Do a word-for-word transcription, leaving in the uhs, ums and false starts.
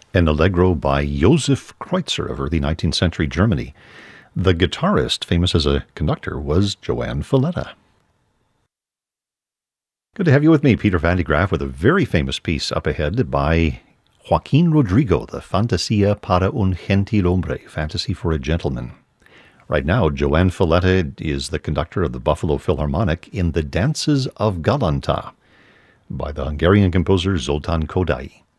an allegro by Josef Kreutzer of early nineteenth century Germany. The guitarist, famous as a conductor, was Joan Falletta. Good to have you with me, Peter Van de Graaff, with a very famous piece up ahead by Joaquin Rodrigo, the Fantasia para un gentil hombre, Fantasy for a Gentleman. Right now, Joan Falletta is the conductor of the Buffalo Philharmonic in The Dances of Galanta by the Hungarian composer Zoltán Kodály.